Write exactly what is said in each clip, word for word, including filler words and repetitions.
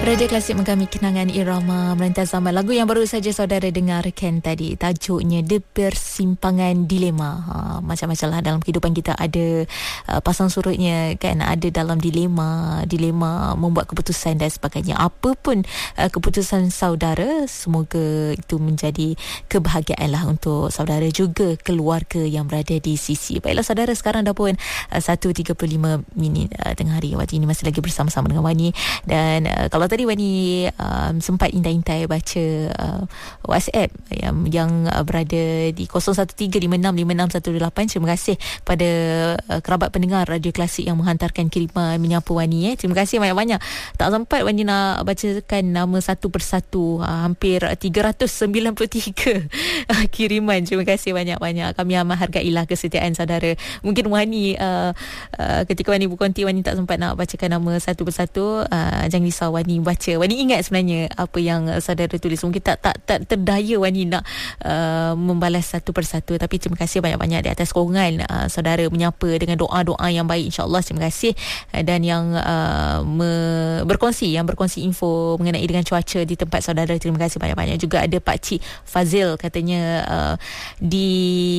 Radio Klasik menggami kenangan irama merentas zaman. Lagu yang baru saja saudara dengarkan tadi, tajuknya The Persimpangan Dilema. Ha, macam-macam lah dalam kehidupan kita ada uh, pasang surutnya kan, ada dalam dilema, dilema membuat keputusan dan sebagainya. Apapun uh, keputusan saudara, semoga itu menjadi kebahagiaan lah untuk saudara juga keluarga yang berada di sisi. Baiklah saudara, sekarang dah pun uh, satu tiga puluh lima minit uh, tengah hari. Waktu ini masih lagi bersama-sama dengan Wani. Dan uh, kalau tadi Wani um, sempat intai-intai baca uh, WhatsApp yang, yang uh, berada di kosong satu tiga lima enam lima enam satu lapan. Terima kasih pada uh, kerabat pendengar Radio Klasik yang menghantarkan kiriman menyapu Wani. Eh. Terima kasih banyak-banyak. Tak sempat Wani nak bacakan nama satu persatu. Uh, hampir tiga ratus sembilan puluh tiga uh, kiriman. Terima kasih banyak-banyak. Kami amat hargailah kesetiaan saudara. Mungkin Wani uh, uh, ketika Wani berkonti, Wani tak sempat nak bacakan nama satu persatu. Uh, jangan risau, Wani baca. Wani ingat sebenarnya apa yang uh, saudara tulis. Mungkin tak tak, tak terdaya Wani nak uh, membalas satu persatu, tapi terima kasih banyak-banyak di atas sokongan uh, saudara menyapa dengan doa-doa yang baik, insya-Allah. Terima kasih. Uh, dan yang uh, me- berkongsi yang berkongsi info mengenai dengan cuaca di tempat saudara, terima kasih banyak-banyak. Juga ada Pak Cik Fazil, katanya uh, di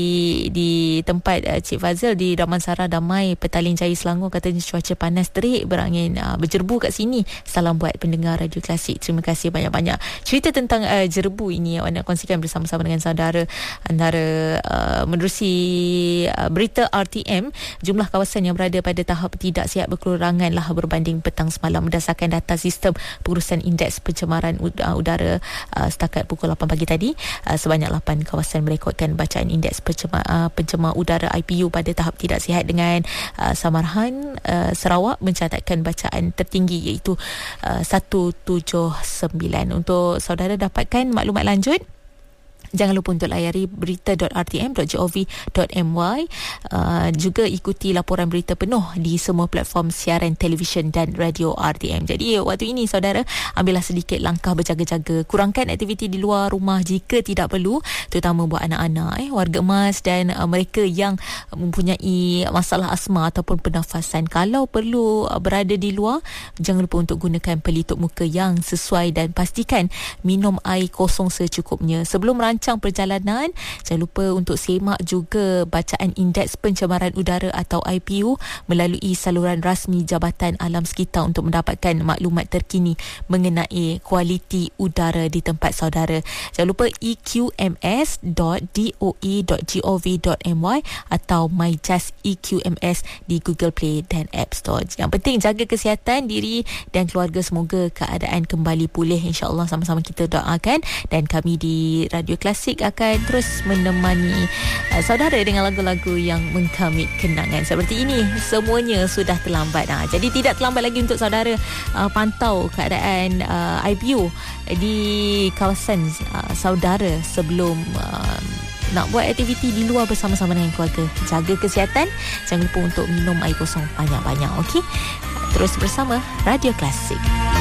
di tempat uh, Cik Fazil di Damansara Damai, Petaling Jaya, Selangor, katanya cuaca panas terik, berangin uh, berjerbu kat sini. Salam buat pendengar Radio Klasik. Terima kasih banyak-banyak. Cerita tentang uh, jerbu ini awak nak kongsikan bersama-sama dengan saudara. Antara uh, menerusi uh, berita R T M, jumlah kawasan yang berada pada tahap tidak sihat berkurangan lah berbanding petang semalam berdasarkan data sistem pengurusan indeks pencemaran udara uh, setakat pukul lapan pagi tadi. Uh, sebanyak lapan kawasan merekodkan bacaan indeks pencemar, uh, pencemar udara I P U pada tahap tidak sihat, dengan uh, Samarhan, uh, Sarawak mencatatkan bacaan tertinggi iaitu uh, seratus tujuh puluh sembilan. Untuk saudara dapatkan maklumat lanjut, jangan lupa untuk layari berita dot r t m dot gov dot m y. Uh, juga ikuti laporan berita penuh di semua platform siaran televisyen dan radio R T M. Jadi waktu ini saudara, ambillah sedikit langkah berjaga-jaga. Kurangkan aktiviti di luar rumah jika tidak perlu, terutama buat anak-anak, eh, warga emas dan uh, mereka yang mempunyai masalah asma ataupun pernafasan. Kalau perlu uh, berada di luar, jangan lupa untuk gunakan pelitup muka yang sesuai dan pastikan minum air kosong secukupnya. Sebelum merancang perjalanan, jangan lupa untuk semak juga bacaan indeks pencemaran udara atau I P U melalui saluran rasmi Jabatan Alam Sekitar untuk mendapatkan maklumat terkini mengenai kualiti udara di tempat saudara. Jangan lupa e q m s dot d o e dot gov dot m y atau MyJust E Q M S di Google Play dan App Store. Yang penting jaga kesihatan diri dan keluarga. Semoga keadaan kembali pulih, insya-Allah. Sama-sama kita doakan, dan kami di Radio Klasik akan terus menemani uh, saudara dengan lagu-lagu yang mengkamit kenangan seperti ini. Semuanya sudah terlambat. Ha, jadi tidak terlambat lagi untuk saudara uh, pantau keadaan uh, I P U di kawasan uh, saudara sebelum uh, nak buat aktiviti di luar bersama-sama dengan keluarga. Jaga kesihatan, jangan lupa untuk minum air kosong banyak-banyak. Okey, terus bersama Radio Klasik.